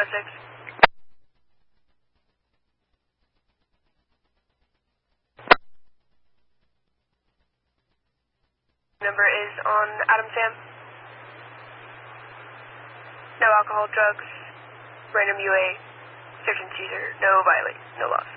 256. Number is on Adam Sam. No alcohol, drugs, random UA, search and seizure, no violate, no loss.